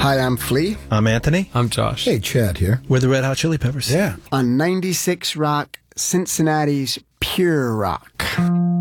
Hi, I'm Flea I'm Anthony. I'm Josh. Hey, Chad here. We're the Red Hot Chili Peppers. Yeah. on 96 Rock, Cincinnati's Pure Rock.